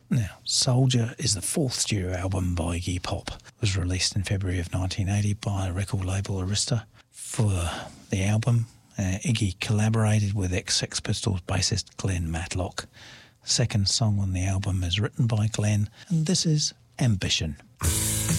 Now, Soldier is the fourth studio album by Iggy Pop. It was released in February of 1980 by the record label Arista. For the album, Iggy collaborated with ex-Sex Pistols bassist Glenn Matlock. The second song on the album is written by Glenn, and this is Ambition.